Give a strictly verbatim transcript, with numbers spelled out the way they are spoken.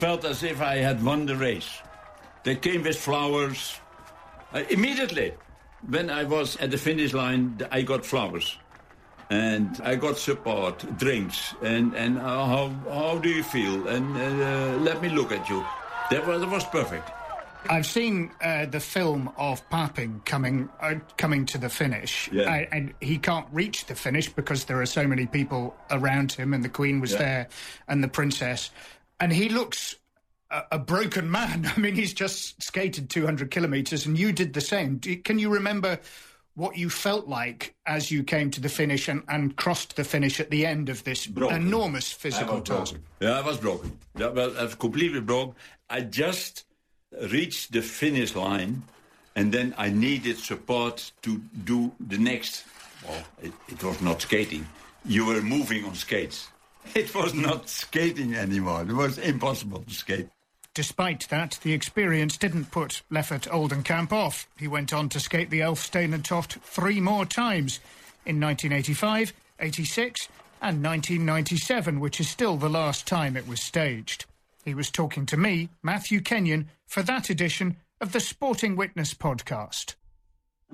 Felt as if I had won the race. They came with flowers. Uh, immediately, when I was at the finish line, I got flowers. And I got support, drinks, and, and uh, how, how do you feel? And uh, let me look at you. That was, that was perfect. I've seen uh, the film of Papin coming uh, coming to the finish, yeah. uh, and he can't reach the finish because there are so many people around him, and the Queen was yeah. there, and the Princess, and he looks a, a broken man. I mean, he's just skated two hundred kilometres, and you did the same. Do, can you remember what you felt like as you came to the finish and, and crossed the finish at the end of this broken. enormous physical task? Broken. Yeah, I was broken. Yeah, well, I was completely broken. I just reached the finish line, and then I needed support to do the next. Well, it, it was not skating. You were moving on skates. It was not skating anymore. It was impossible to skate. Despite that, the experience didn't put Leffert Oldenkamp off. He went on to skate the Elfstedentocht three more times, in nineteen eighty-five, eighty-six and nineteen ninety-seven, which is still the last time it was staged. He was talking to me, Matthew Kenyon, for that edition of the Sporting Witness podcast.